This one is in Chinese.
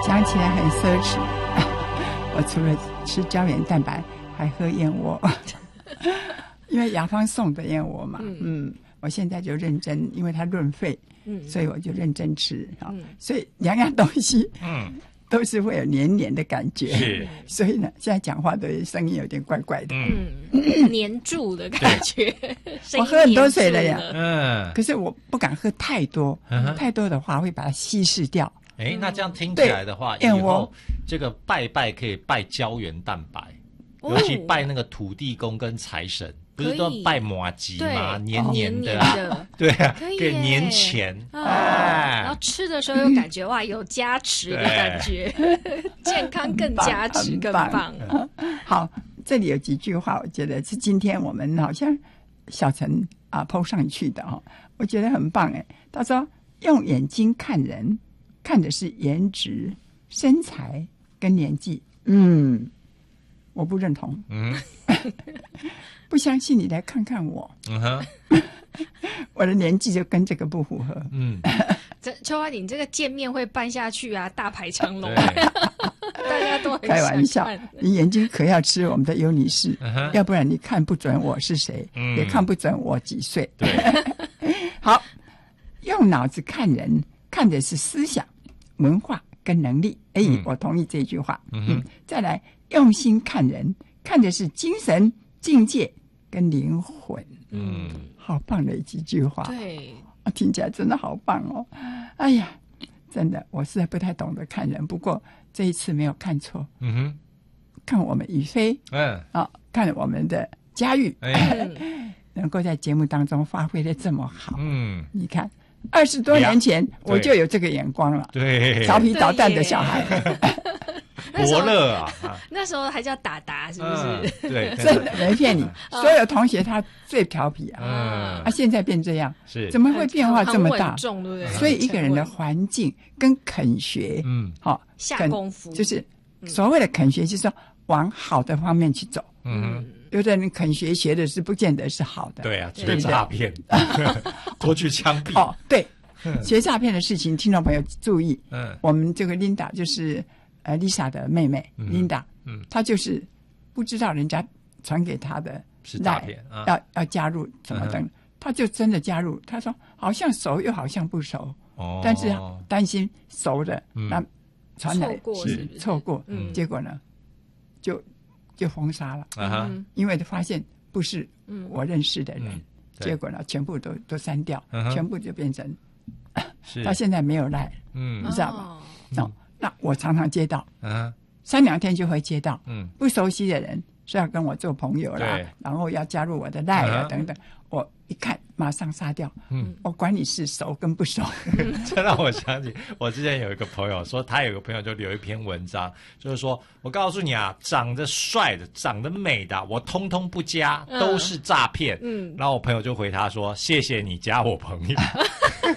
讲起来很奢侈。我除了吃胶原蛋白，还喝燕窝，因为雅芳送的燕窝嘛。我现在就认真，因为它润肺，所以我就认真吃啊。所以两样东西，都是会有黏黏的感觉。是，所以呢，现在讲话的声音有点怪怪的。 黏住的感觉。 我喝很多水了呀，可是我不敢喝太多，太多的话会把它稀释掉。 那这样听起来的话，以后这个拜可以拜胶原蛋白，尤其拜那个土地公跟财神。不是都拜麻糬吗？黏黏的啊，对啊，可以年前。 然后吃的时候又感觉哇，有加持的感觉，健康更加持，更棒。 好，这里有几句话，我觉得是今天我们好像小陈PO 上去的我觉得很棒哎。他说用眼睛看人，看的是颜值、身材跟年纪。我不认同。不相信你来看看我。我的年纪就跟这个不符合。 秋花，你这个见面会办下去啊，大排长龙，大家都很开玩笑。你眼睛可要吃我们的尤女士，要不然你看不准我是谁，也看不准我几岁。好，用脑子看人，看的是思想、文化跟能力。我同意这句话。再来，用心看人，看的是精神、境界跟灵魂。好棒的几句话。 对， 听起来真的好棒哦。哎呀，真的，我实在不太懂得看人，不过这一次没有看错。看我们宇飞，看我们的佳玉，能够在节目当中发挥的这么好。你看20多年前我就有这个眼光了。对，调皮捣蛋的小孩。 伯乐啊， 那时候还叫达达，是不是？ 对， 真的没骗你。所有同学他最调皮啊，现在变这样， 是怎么会变化这么大？ 很重，对不对？ 所以一个人的环境跟肯学， 下功夫， 就是所谓的肯学，就是说往好的方面去走。有的人肯学的是不见得是好的。 对啊，学诈骗，多去枪毙。 对，学诈骗的事情，听众朋友注意。我们这个 Linda 就是Lisa 的妹妹 Linda，她就是不知道人家传给她的是诈骗， 要加入什么等，她就真的加入。她说好像熟又好像不熟，但是担心熟的那传来错过，结果呢就封杀了，因为发现不是我认识的人，结果呢全部都删掉，全部就变成他现在没有赖，你知道吗？那我常常接到，3-2天就会接到，不熟悉的人说要跟我做朋友啦，然后要加入我的赖啊等等，我一看马上杀掉，我管你是熟跟不熟。 这让我想起我之前有一个朋友说，他有个朋友就留一篇文章，就是说我告诉你啊，长得帅的、长得美的，我通通不加，都是诈骗。然后我朋友就回他说，谢谢你加我朋友。